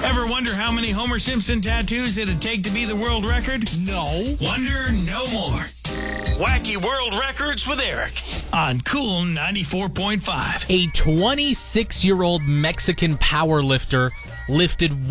Ever wonder how many Homer Simpson tattoos it'd take to be the world record? No. Wonder no more. Wacky World Records with Eric on Cool 94.5. A 26-year-old Mexican powerlifter lifted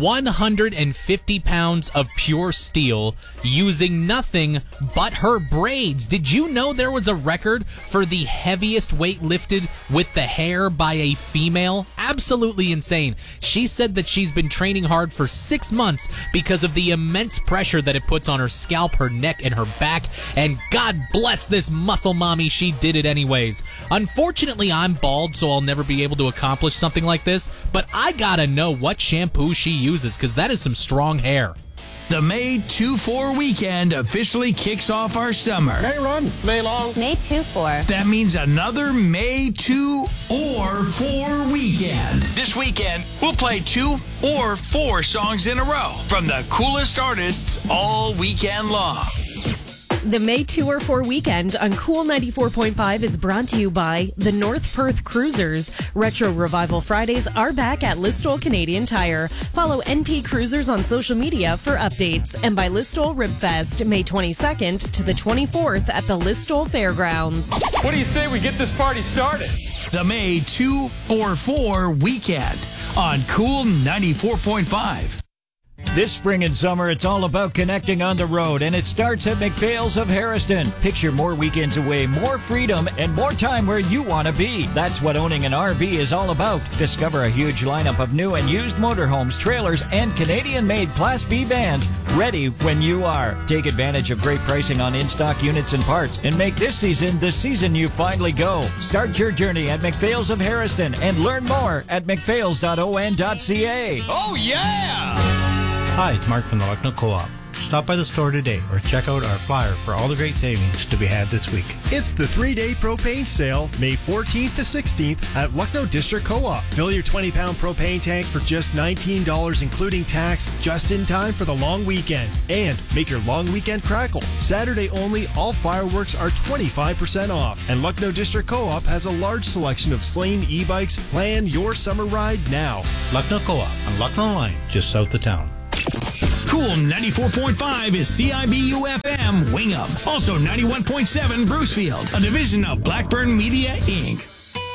150 pounds of pure steel using nothing but her braids. Did you know there was a record for the heaviest weight lifted with the hair by a female? Absolutely insane. She said that she's been training hard for 6 months because of the immense pressure that it puts on her scalp, her neck, and her back. And God bless this muscle mommy, she did it anyways. Unfortunately, I'm bald, so I'll never be able to accomplish something like this, but I gotta know what shampoo she uses, because that is some strong hair. The May 2-4 weekend officially kicks off our summer. May runs. May long. May 2-4. That means another May 2 or 4 weekend. This weekend, we'll play 2 or 4 songs in a row from the coolest artists all weekend long. The May 2 or 4 weekend on Cool 94.5 is brought to you by the North Perth Cruisers. Retro Revival Fridays are back at Listowel Canadian Tire. Follow NP Cruisers on social media for updates. And by Listowel Ribfest, May 22nd to the 24th at the Listowel Fairgrounds. What do you say we get this party started? The May 2 or 4 weekend on Cool 94.5. This spring and summer, it's all about connecting on the road, and it starts at McPhail's of Harriston. Picture more weekends away, more freedom, and more time where you want to be. That's what owning an RV is all about. Discover a huge lineup of new and used motorhomes, trailers, and Canadian-made Class B vans ready when you are. Take advantage of great pricing on in-stock units and parts, and make this season the season you finally go. Start your journey at McPhail's of Harriston and learn more at mcphails.on.ca. Oh, yeah! Hi, it's Mark from the Lucknow Co-op. Stop by the store today or check out our flyer for all the great savings to be had this week. It's the 3-day propane sale, May 14th to 16th at Lucknow District Co-op. Fill your 20-pound propane tank for just $19, including tax, just in time for the long weekend. And make your long weekend crackle. Saturday only, all fireworks are 25% off. And Lucknow District Co-op has a large selection of Slane e-bikes. Plan your summer ride now. Lucknow Co-op on Lucknow Line, just south of town. Cool 94.5 is CIBU-FM Wingham. Also 91.7 Brucefield, a division of Blackburn Media, Inc.